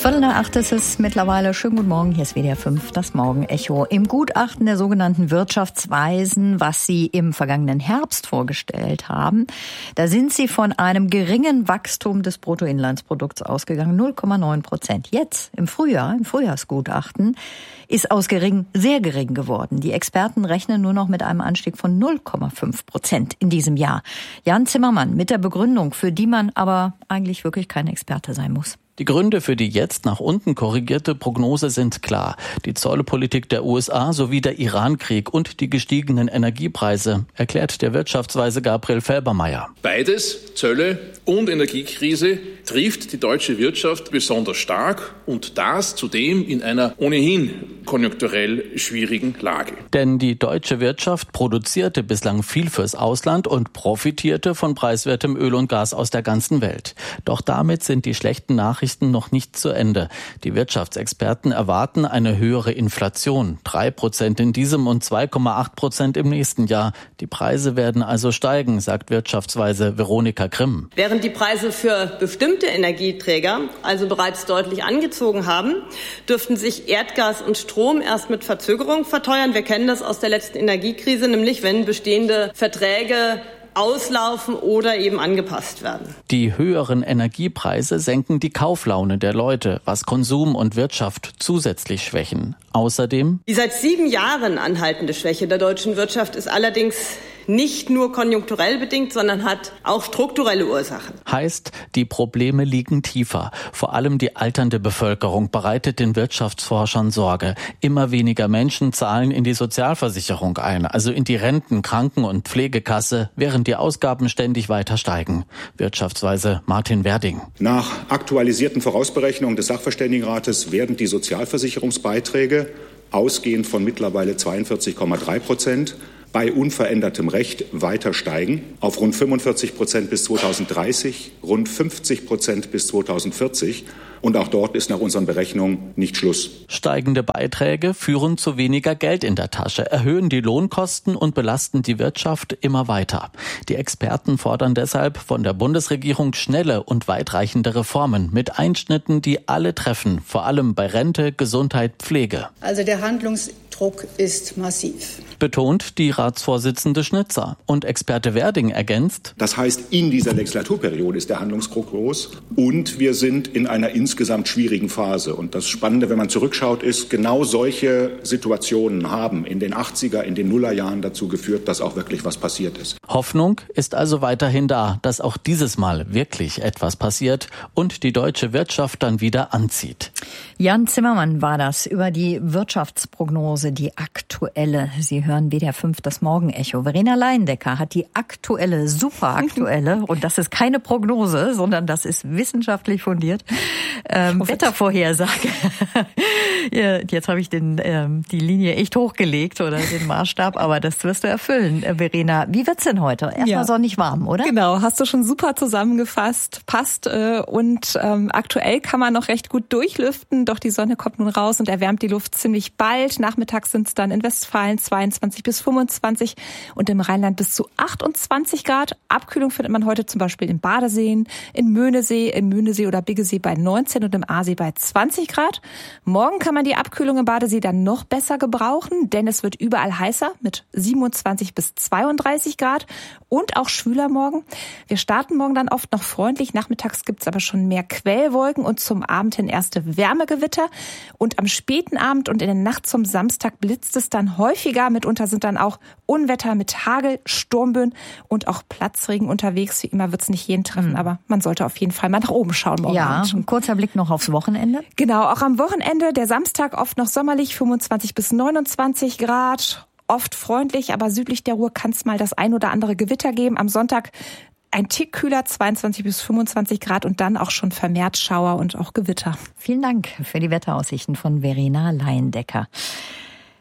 7:15 ist es mittlerweile. Schönen guten Morgen, hier ist WDR 5, das Morgenecho. Im Gutachten der sogenannten Wirtschaftsweisen, was sie im vergangenen Herbst vorgestellt haben, da sind sie von einem geringen Wachstum des Bruttoinlandsprodukts ausgegangen, 0,9%. Jetzt, im Frühjahrsgutachten, ist aus gering sehr gering geworden. Die Experten rechnen nur noch mit einem Anstieg von 0,5% in diesem Jahr. Jan Zimmermann mit der Begründung, für die man aber eigentlich wirklich kein Experte sein muss. Die Gründe für die jetzt nach unten korrigierte Prognose sind klar. Die Zollepolitik der USA sowie der Iran-Krieg und die gestiegenen Energiepreise, erklärt der Wirtschaftsweise Gabriel Felbermayr. Beides, Zölle und Energiekrise, trifft die deutsche Wirtschaft besonders stark und das zudem in einer ohnehin konjunkturell schwierigen Lage. Denn die deutsche Wirtschaft produzierte bislang viel fürs Ausland und profitierte von preiswertem Öl und Gas aus der ganzen Welt. Doch damit sind die schlechten Nachrichten noch nicht zu Ende. Die Wirtschaftsexperten erwarten eine höhere Inflation, 3% in diesem und 2,8% im nächsten Jahr. Die Preise werden also steigen, sagt Wirtschaftsweise Veronika Grimm. Während die Preise für bestimmte Energieträger also bereits deutlich angezogen haben, dürften sich Erdgas und Strom erst mit Verzögerung verteuern. Wir kennen das aus der letzten Energiekrise, nämlich wenn bestehende Verträge auslaufen oder eben angepasst werden. Die höheren Energiepreise senken die Kauflaune der Leute, was Konsum und Wirtschaft zusätzlich schwächen. Außerdem: Die seit 7 Jahren anhaltende Schwäche der deutschen Wirtschaft ist allerdings nicht nur konjunkturell bedingt, sondern hat auch strukturelle Ursachen. Heißt, die Probleme liegen tiefer. Vor allem die alternde Bevölkerung bereitet den Wirtschaftsforschern Sorge. Immer weniger Menschen zahlen in die Sozialversicherung ein, also in die Renten-, Kranken- und Pflegekasse, während die Ausgaben ständig weiter steigen. Wirtschaftsweise Martin Werding. Nach aktualisierten Vorausberechnungen des Sachverständigenrates werden die Sozialversicherungsbeiträge ausgehend von mittlerweile 42,3% bei unverändertem Recht weiter steigen, auf rund 45% bis 2030, rund 50% bis 2040. Und auch dort ist nach unseren Berechnungen nicht Schluss. Steigende Beiträge führen zu weniger Geld in der Tasche, erhöhen die Lohnkosten und belasten die Wirtschaft immer weiter. Die Experten fordern deshalb von der Bundesregierung schnelle und weitreichende Reformen mit Einschnitten, die alle treffen, vor allem bei Rente, Gesundheit, Pflege. Also der Handlungsdruck ist massiv, betont die Ratsvorsitzende Schnitzer. Und Experte Werding ergänzt: Das heißt, in dieser Legislaturperiode ist der Handlungsdruck groß und wir sind in einer insgesamt schwierigen Phase. Und das Spannende, wenn man zurückschaut, ist, genau solche Situationen haben in den 80er, in den Nullerjahren dazu geführt, dass auch wirklich was passiert ist. Hoffnung ist also weiterhin da, dass auch dieses Mal wirklich etwas passiert und die deutsche Wirtschaft dann wieder anzieht. Jan Zimmermann war das über die Wirtschaftsprognose, die aktuelle. Sie hören WDR 5, das Morgenecho. Verena Leindecker hat die aktuelle, super aktuelle, und das ist keine Prognose, sondern das ist wissenschaftlich fundiert, Wettervorhersage. Jetzt habe ich die Linie echt hochgelegt oder den Maßstab, aber das wirst du erfüllen, Verena. Wie wird's denn heute? Erstmal sonnig warm, oder? Genau, hast du schon super zusammengefasst. Passt. Und aktuell kann man noch recht gut durchlüften, doch die Sonne kommt nun raus und erwärmt die Luft ziemlich bald. Nachmittags sind es dann in Westfalen 22 bis 25 und im Rheinland bis zu 28 Grad. Abkühlung findet man heute zum Beispiel in Badeseen, im Möhnesee oder Biggesee bei 19 und im Aasee bei 20 Grad. Morgen kann man die Abkühlung im Badesee dann noch besser gebrauchen, denn es wird überall heißer mit 27 bis 32 Grad und auch schwüler morgen. Wir starten morgen dann oft noch freundlich. Nachmittags gibt es aber schon mehr Quellwolken und zum Abend hin erste Wärmegewitter. Und am späten Abend und in der Nacht zum Samstag blitzt es dann häufiger. Mitunter sind dann auch Unwetter mit Hagel, Sturmböen und auch Platzregen unterwegs. Wie immer wird es nicht jeden treffen, aber man sollte auf jeden Fall mal nach oben schauen morgen Abend. Ein kurzer Blick noch aufs Wochenende. Genau, auch am Wochenende, der Samstag oft noch sommerlich, 25 bis 29 Grad. Oft freundlich, aber südlich der Ruhr kann es mal das ein oder andere Gewitter geben. Am Sonntag ein Tick kühler, 22 bis 25 Grad und dann auch schon vermehrt Schauer und auch Gewitter. Vielen Dank für die Wetteraussichten von Verena Leindecker.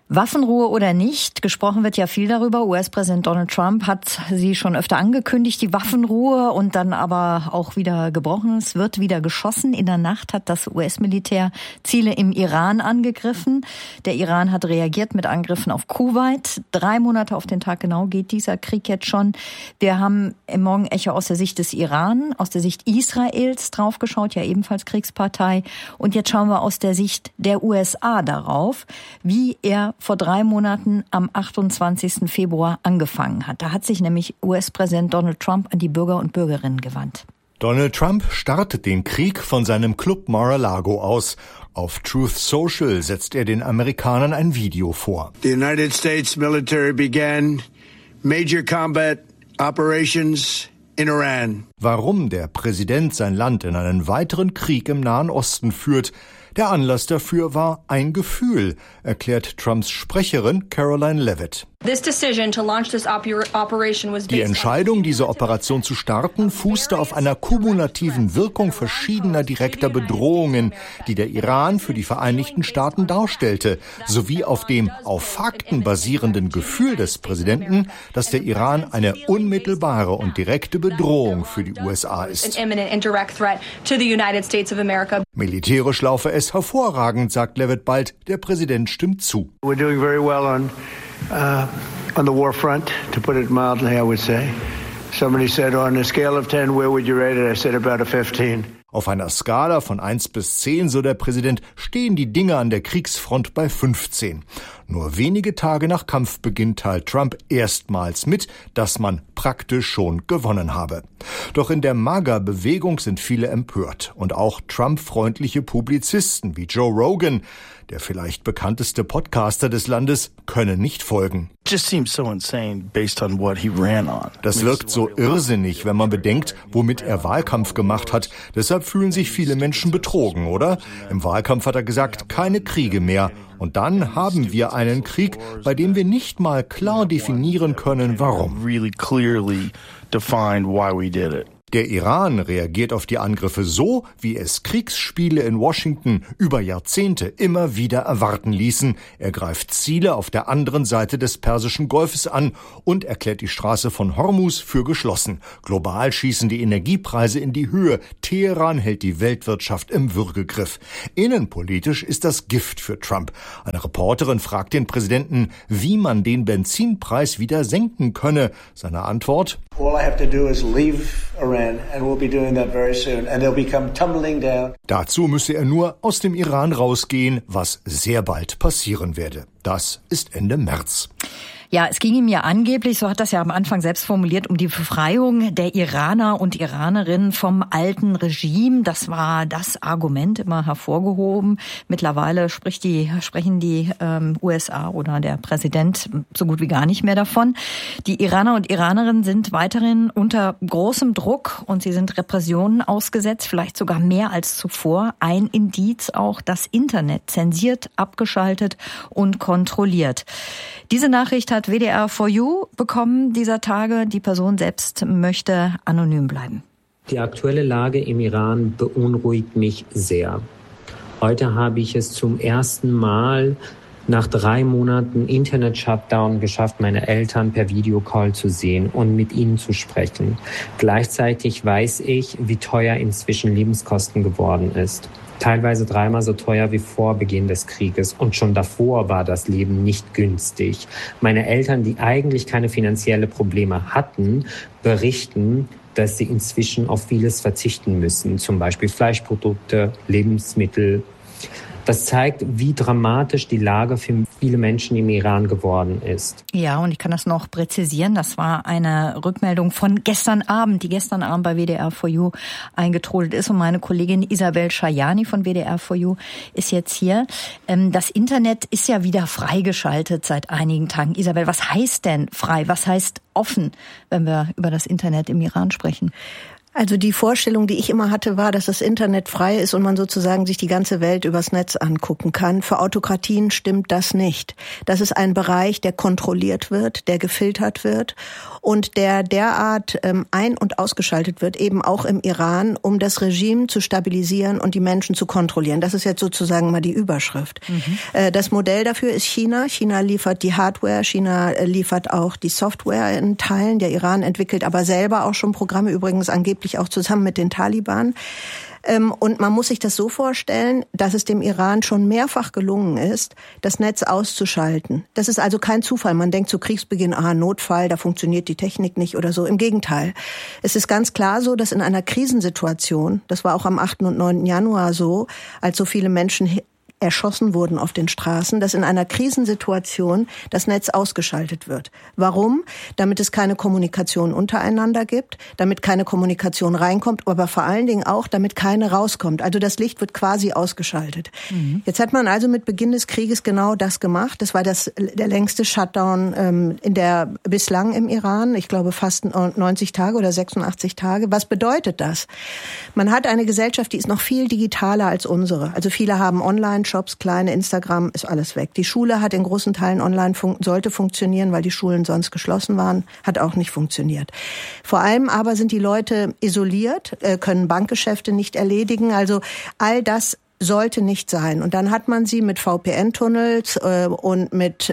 Waffenruhe oder nicht, gesprochen wird ja viel darüber. US-Präsident Donald Trump hat sie schon öfter angekündigt, die Waffenruhe, und dann aber auch wieder gebrochen. Es wird wieder geschossen. In der Nacht hat das US-Militär Ziele im Iran angegriffen. Der Iran hat reagiert mit Angriffen auf Kuwait. 3 Monate auf den Tag genau geht dieser Krieg jetzt schon. Wir haben im Morgenecho aus der Sicht des Iran, aus der Sicht Israels draufgeschaut, ja ebenfalls Kriegspartei. Und jetzt schauen wir aus der Sicht der USA darauf, wie er vor 3 Monaten am 28. Februar angefangen hat. Da hat sich nämlich US-Präsident Donald Trump an die Bürger und Bürgerinnen gewandt. Donald Trump startet den Krieg von seinem Club Mar-a-Lago aus. Auf Truth Social setzt er den Amerikanern ein Video vor. The United States military began major combat operations in Iran. Warum der Präsident sein Land in einen weiteren Krieg im Nahen Osten führt, der Anlass dafür war ein Gefühl, erklärt Trumps Sprecherin Caroline Leavitt. Die Entscheidung, diese Operation zu starten, fußte auf einer kumulativen Wirkung verschiedener direkter Bedrohungen, die der Iran für die Vereinigten Staaten darstellte, sowie auf dem auf Fakten basierenden Gefühl des Präsidenten, dass der Iran eine unmittelbare und direkte Bedrohung für die USA ist. Militärisch laufe es hervorragend, sagt Leavitt bald. Der Präsident stimmt zu. We're doing very well on the war front, to put it mildly, I would say. Somebody said, on a scale of 10, where would you rate it? I said about a 15. Auf einer Skala von 1 bis 10, so der Präsident, stehen die Dinge an der Kriegsfront bei 15. Nur wenige Tage nach Kampfbeginn teilt Trump erstmals mit, dass man praktisch schon gewonnen habe. Doch in der MAGA-Bewegung sind viele empört. Und auch Trump-freundliche Publizisten wie Joe Rogan, der vielleicht bekannteste Podcaster des Landes, können nicht folgen. Das wirkt so irrsinnig, wenn man bedenkt, womit er Wahlkampf gemacht hat. Deshalb fühlen sich viele Menschen betrogen, oder? Im Wahlkampf hat er gesagt, keine Kriege mehr. Und dann haben wir einen Krieg, bei dem wir nicht mal klar definieren können, warum. Der Iran reagiert auf die Angriffe so, wie es Kriegsspiele in Washington über Jahrzehnte immer wieder erwarten ließen. Er greift Ziele auf der anderen Seite des Persischen Golfes an und erklärt die Straße von Hormuz für geschlossen. Global schießen die Energiepreise in die Höhe. Teheran hält die Weltwirtschaft im Würgegriff. Innenpolitisch ist das Gift für Trump. Eine Reporterin fragt den Präsidenten, wie man den Benzinpreis wieder senken könne. Seine Antwort: All I have to do is leave Iran. And we'll be doing that very soon. And they'll become tumbling down. Dazu müsse er nur aus dem Iran rausgehen, was sehr bald passieren werde. Das ist Ende März. Ja, es ging ihm ja angeblich, so hat das ja am Anfang selbst formuliert, um die Befreiung der Iraner und Iranerinnen vom alten Regime. Das war das Argument immer hervorgehoben. Mittlerweile sprechen die USA oder der Präsident so gut wie gar nicht mehr davon. Die Iraner und Iranerinnen sind weiterhin unter großem Druck und sie sind Repressionen ausgesetzt, vielleicht sogar mehr als zuvor. Ein Indiz auch: das Internet zensiert, abgeschaltet und kontrolliert. Diese Nachricht hat WDR4U bekommen dieser Tage. Die Person selbst möchte anonym bleiben. Die aktuelle Lage im Iran beunruhigt mich sehr. Heute habe ich es zum ersten Mal nach 3 Monaten Internet-Shutdown geschafft, meine Eltern per Videocall zu sehen und mit ihnen zu sprechen. Gleichzeitig weiß ich, wie teuer inzwischen Lebenskosten geworden ist. Teilweise 3-mal so teuer wie vor Beginn des Krieges. Und schon davor war das Leben nicht günstig. Meine Eltern, die eigentlich keine finanziellen Probleme hatten, berichten, dass sie inzwischen auf vieles verzichten müssen. Zum Beispiel Fleischprodukte, Lebensmittel. Das zeigt, wie dramatisch die Lage für viele Menschen im Iran geworden ist. Ja, und ich kann das noch präzisieren. Das war eine Rückmeldung von gestern Abend, die gestern Abend bei WDR4U eingetrudelt ist. Und meine Kollegin Isabel Schajani von WDR4U ist jetzt hier. Das Internet ist ja wieder freigeschaltet seit einigen Tagen. Isabel, was heißt denn frei? Was heißt offen, wenn wir über das Internet im Iran sprechen? Also die Vorstellung, die ich immer hatte, war, dass das Internet frei ist und man sozusagen sich die ganze Welt übers Netz angucken kann. Für Autokratien stimmt das nicht. Das ist ein Bereich, der kontrolliert wird, der gefiltert wird und der derart ein- und ausgeschaltet wird, eben auch im Iran, um das Regime zu stabilisieren und die Menschen zu kontrollieren. Das ist jetzt sozusagen mal die Überschrift. Das Modell dafür ist China. China liefert die Hardware, China liefert auch die Software in Teilen. Der Iran entwickelt aber selber auch schon Programme, übrigens angeblich auch zusammen mit den Taliban. Und man muss sich das so vorstellen, dass es dem Iran schon mehrfach gelungen ist, das Netz auszuschalten. Das ist also kein Zufall. Man denkt zu Kriegsbeginn, Notfall, da funktioniert die Technik nicht oder so. Im Gegenteil. Es ist ganz klar so, dass in einer Krisensituation, das war auch am 8. und 9. Januar so, als so viele Menschen erschossen wurden auf den Straßen, dass in einer Krisensituation das Netz ausgeschaltet wird. Warum? Damit es keine Kommunikation untereinander gibt, damit keine Kommunikation reinkommt, aber vor allen Dingen auch, damit keine rauskommt. Also das Licht wird quasi ausgeschaltet. Jetzt hat man also mit Beginn des Krieges genau das gemacht. Das war der längste Shutdown bislang im Iran. Ich glaube fast 90 Tage oder 86 Tage. Was bedeutet das? Man hat eine Gesellschaft, die ist noch viel digitaler als unsere. Also viele haben Online-Shops, kleine Instagram, ist alles weg. Die Schule hat in großen Teilen online sollte funktionieren, weil die Schulen sonst geschlossen waren, hat auch nicht funktioniert. Vor allem aber sind die Leute isoliert, können Bankgeschäfte nicht erledigen. Also all das sollte nicht sein. Und dann hat man sie mit VPN-Tunnels und mit,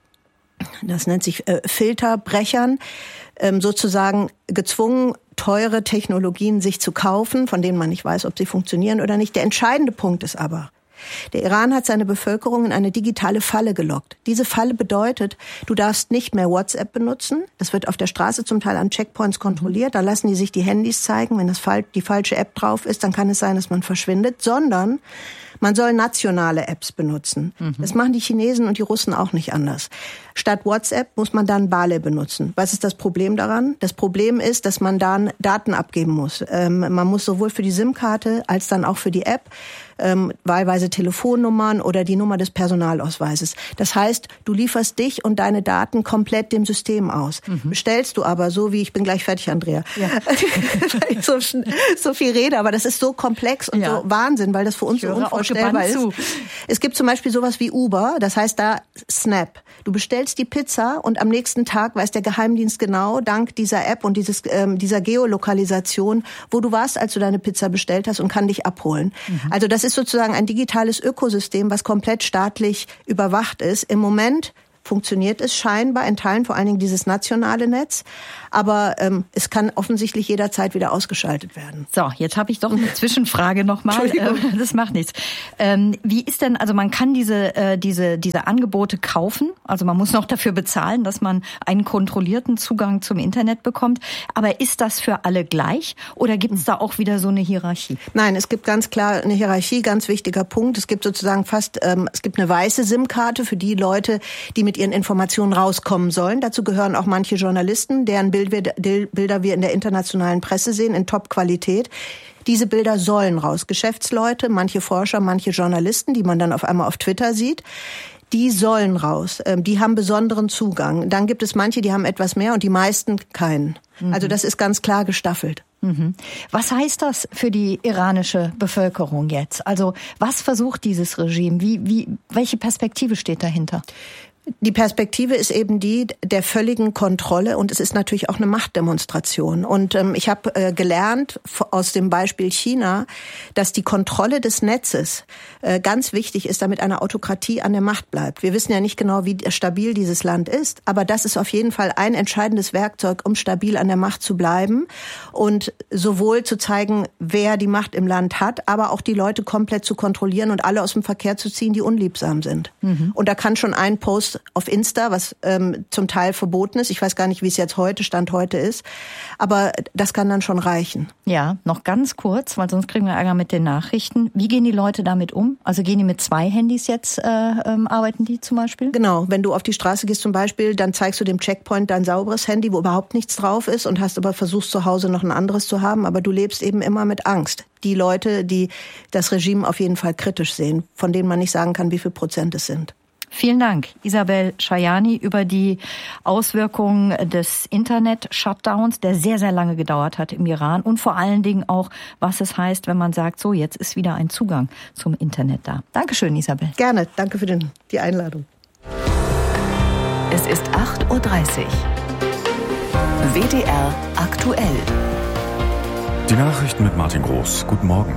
das nennt sich Filterbrechern, sozusagen gezwungen, teure Technologien sich zu kaufen, von denen man nicht weiß, ob sie funktionieren oder nicht. Der entscheidende Punkt ist aber, der Iran hat seine Bevölkerung in eine digitale Falle gelockt. Diese Falle bedeutet, du darfst nicht mehr WhatsApp benutzen. Das wird auf der Straße zum Teil an Checkpoints kontrolliert. Da lassen die sich die Handys zeigen. Wenn die falsche App drauf ist, dann kann es sein, dass man verschwindet. Sondern man soll nationale Apps benutzen. Das machen die Chinesen und die Russen auch nicht anders. Statt WhatsApp muss man dann Bale benutzen. Was ist das Problem daran? Das Problem ist, dass man dann Daten abgeben muss. Man muss sowohl für die SIM-Karte als dann auch für die App wahlweise Telefonnummern oder die Nummer des Personalausweises. Das heißt, du lieferst dich und deine Daten komplett dem System aus. Bestellst du aber so wie, ich bin gleich fertig, Andrea, weil ich so viel rede, aber das ist so komplex und so Wahnsinn, weil das für uns so unvorstellbar ist. Es gibt zum Beispiel sowas wie Uber, das heißt da Snap. Du bestellst die Pizza und am nächsten Tag weiß der Geheimdienst genau, dank dieser App und dieser Geolokalisation, wo du warst, als du deine Pizza bestellt hast und kann dich abholen. Also das ist sozusagen ein digitales Ökosystem, was komplett staatlich überwacht ist. Im Moment funktioniert es scheinbar in Teilen, vor allen Dingen dieses nationale Netz. Aber es kann offensichtlich jederzeit wieder ausgeschaltet werden. So, jetzt habe ich doch eine Zwischenfrage nochmal. Das macht nichts. Wie ist denn, also man kann diese Angebote kaufen, also man muss noch dafür bezahlen, dass man einen kontrollierten Zugang zum Internet bekommt. Aber ist das für alle gleich oder gibt es da auch wieder so eine Hierarchie? Nein, es gibt ganz klar eine Hierarchie, ganz wichtiger Punkt. Es gibt sozusagen es gibt eine weiße SIM-Karte für die Leute, die mit ihren Informationen rauskommen sollen. Dazu gehören auch manche Journalisten, deren Bilder wir in der internationalen Presse sehen, in Top-Qualität. Diese Bilder sollen raus. Geschäftsleute, manche Forscher, manche Journalisten, die man dann auf einmal auf Twitter sieht, die sollen raus. Die haben besonderen Zugang. Dann gibt es manche, die haben etwas mehr und die meisten keinen. Also das ist ganz klar gestaffelt. Was heißt das für die iranische Bevölkerung jetzt? Also was versucht dieses Regime? Welche Perspektive steht dahinter? Die Perspektive ist eben die der völligen Kontrolle und es ist natürlich auch eine Machtdemonstration. Und ich habe gelernt aus dem Beispiel China, dass die Kontrolle des Netzes ganz wichtig ist, damit eine Autokratie an der Macht bleibt. Wir wissen ja nicht genau, wie stabil dieses Land ist, aber das ist auf jeden Fall ein entscheidendes Werkzeug, um stabil an der Macht zu bleiben und sowohl zu zeigen, wer die Macht im Land hat, aber auch die Leute komplett zu kontrollieren und alle aus dem Verkehr zu ziehen, die unliebsam sind. Und da kann schon ein Post auf Insta, was zum Teil verboten ist. Ich weiß gar nicht, wie es jetzt Stand heute ist. Aber das kann dann schon reichen. Ja, noch ganz kurz, weil sonst kriegen wir Ärger mit den Nachrichten. Wie gehen die Leute damit um? Also gehen die mit 2 Handys jetzt, arbeiten die zum Beispiel? Genau, wenn du auf die Straße gehst zum Beispiel, dann zeigst du dem Checkpoint dein sauberes Handy, wo überhaupt nichts drauf ist und hast aber versuchst zu Hause noch ein anderes zu haben. Aber du lebst eben immer mit Angst. Die Leute, die das Regime auf jeden Fall kritisch sehen, von denen man nicht sagen kann, wie viel Prozent es sind. Vielen Dank, Isabel Schajani, über die Auswirkungen des Internet-Shutdowns, der sehr, sehr lange gedauert hat im Iran und vor allen Dingen auch, was es heißt, wenn man sagt, so, jetzt ist wieder ein Zugang zum Internet da. Dankeschön, Isabel. Gerne, danke für die Einladung. Es ist 8:30 Uhr. WDR aktuell. Die Nachrichten mit Martin Groß. Guten Morgen.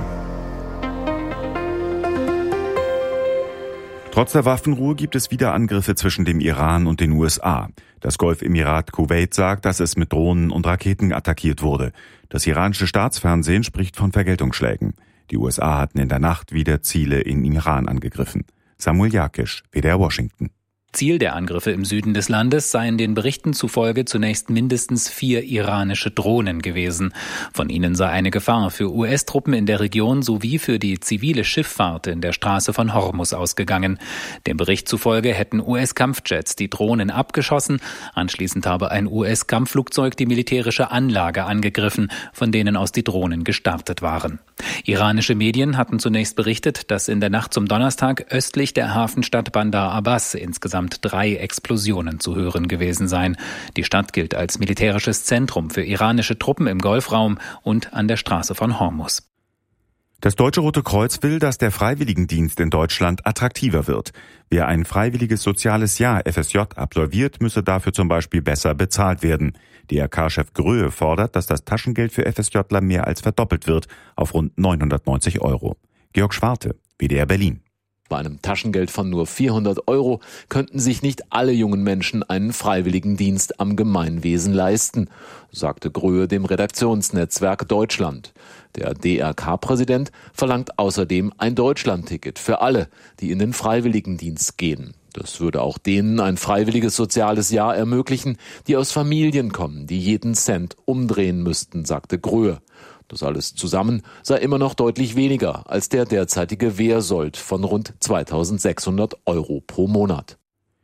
Trotz der Waffenruhe gibt es wieder Angriffe zwischen dem Iran und den USA. Das Golfemirat Kuwait sagt, dass es mit Drohnen und Raketen attackiert wurde. Das iranische Staatsfernsehen spricht von Vergeltungsschlägen. Die USA hatten in der Nacht wieder Ziele in Iran angegriffen. Samuel Jakisch, WDR Washington. Ziel der Angriffe im Süden des Landes seien den Berichten zufolge zunächst mindestens 4 iranische Drohnen gewesen. Von ihnen sei eine Gefahr für US-Truppen in der Region sowie für die zivile Schifffahrt in der Straße von Hormuz ausgegangen. Dem Bericht zufolge hätten US-Kampfjets die Drohnen abgeschossen. Anschließend habe ein US-Kampfflugzeug die militärische Anlage angegriffen, von denen aus die Drohnen gestartet waren. Iranische Medien hatten zunächst berichtet, dass in der Nacht zum Donnerstag östlich der Hafenstadt Bandar Abbas insgesamt 3 Explosionen zu hören gewesen seien. Die Stadt gilt als militärisches Zentrum für iranische Truppen im Golfraum und an der Straße von Hormuz. Das Deutsche Rote Kreuz will, dass der Freiwilligendienst in Deutschland attraktiver wird. Wer ein freiwilliges soziales Jahr FSJ absolviert, müsse dafür zum Beispiel besser bezahlt werden. DRK-Chef Gröhe fordert, dass das Taschengeld für FSJler mehr als verdoppelt wird auf rund 990 €. Georg Schwarte, WDR Berlin. Bei einem Taschengeld von nur 400 € könnten sich nicht alle jungen Menschen einen Freiwilligendienst am Gemeinwesen leisten, sagte Gröhe dem Redaktionsnetzwerk Deutschland. Der DRK-Präsident verlangt außerdem ein Deutschlandticket für alle, die in den Freiwilligendienst gehen. Das würde auch denen ein freiwilliges soziales Jahr ermöglichen, die aus Familien kommen, die jeden Cent umdrehen müssten, sagte Gröhe. Das alles zusammen sei immer noch deutlich weniger als der derzeitige Wehrsold von rund 2.600 € pro Monat.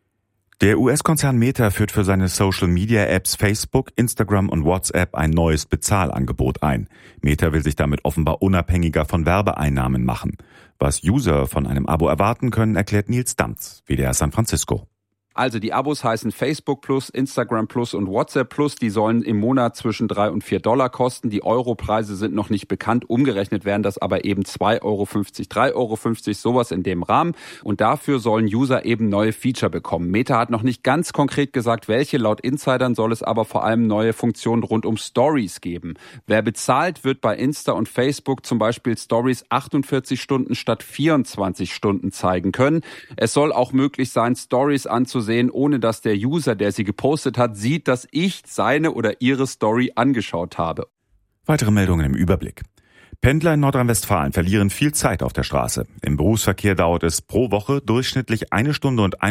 Der US-Konzern Meta führt für seine Social-Media-Apps Facebook, Instagram und WhatsApp ein neues Bezahlangebot ein. Meta will sich damit offenbar unabhängiger von Werbeeinnahmen machen. Was User von einem Abo erwarten können, erklärt Nils Danz, WDR San Francisco. Also die Abos heißen Facebook Plus, Instagram Plus und WhatsApp Plus. Die sollen im Monat zwischen $3 und $4 kosten. Die Europreise sind noch nicht bekannt. Umgerechnet wären das aber eben 2,50 €, 3,50 €, sowas in dem Rahmen. Und dafür sollen User eben neue Feature bekommen. Meta hat noch nicht ganz konkret gesagt, welche. Laut Insidern soll es aber vor allem neue Funktionen rund um Stories geben. Wer bezahlt, wird bei Insta und Facebook zum Beispiel Stories 48 Stunden statt 24 Stunden zeigen können. Es soll auch möglich sein, Stories anzusehen, ohne dass der User, der sie gepostet hat, sieht, dass ich seine oder ihre Story angeschaut habe. Weitere Meldungen im Überblick. Pendler in Nordrhein-Westfalen verlieren viel Zeit auf der Straße. Im Berufsverkehr dauert es pro Woche durchschnittlich 1 Stunde und